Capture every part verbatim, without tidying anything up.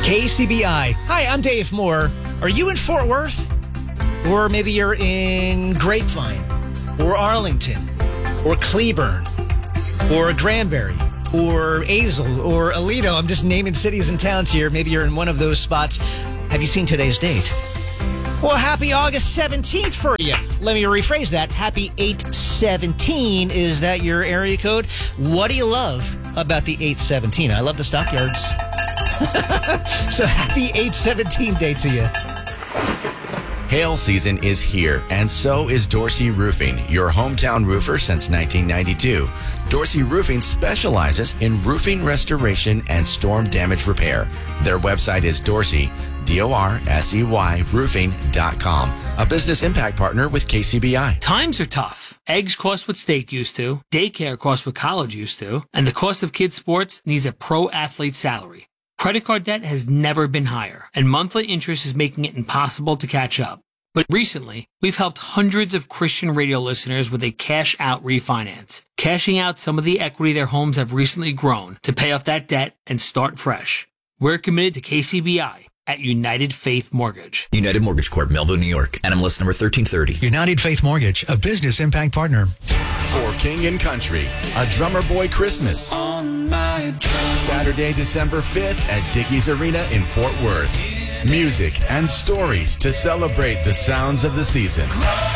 K C B I. Hi, I'm Dave Moore. Are you in Fort Worth? Or maybe you're in Grapevine, or Arlington, or Cleburne, or Granbury, or Azle, or Aledo. I'm just naming cities and towns here. Maybe you're in one of those spots. Have you seen today's date? Well, happy August seventeenth for you. Let me rephrase that. Happy eight seventeen. Is that your area code? What do you love about the eight seventeen? I love the stockyards. So happy eight seventeen day to you. Hail season is here, and so is Dorsey Roofing, your hometown roofer since nineteen ninety-two. Dorsey Roofing specializes in roofing restoration and storm damage repair. Their website is Dorsey, D O R S E Y, roofing dot com, a business impact partner with K C B I. Times are tough. Eggs cost what steak used to, daycare costs what college used to, and the cost of kids' sports needs a pro athlete salary. Credit card debt has never been higher, and monthly interest is making it impossible to catch up. But recently, we've helped hundreds of Christian radio listeners with a cash-out refinance, cashing out some of the equity their homes have recently grown to pay off that debt and start fresh. We're committed to K C B I at United Faith Mortgage. United Mortgage Corp, Melville, New York. N M L S number thirteen thirty. United Faith Mortgage, a business impact partner. For King and Country, a Drummer Boy Christmas. On my drum. Saturday, December fifth at Dickies Arena in Fort Worth. Music and stories to celebrate the sounds of the season.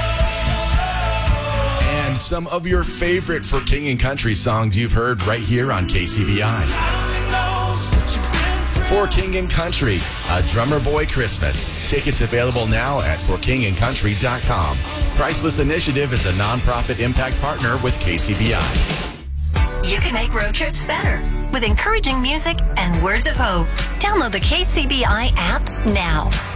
And some of your favorite For King and Country songs you've heard right here on K C B I. For King and Country, a Drummer Boy Christmas. Tickets available now at for king and country dot com. Priceless Initiative is a nonprofit impact partner with K C B I. You can make road trips better with encouraging music and words of hope. Download the K C B I app now.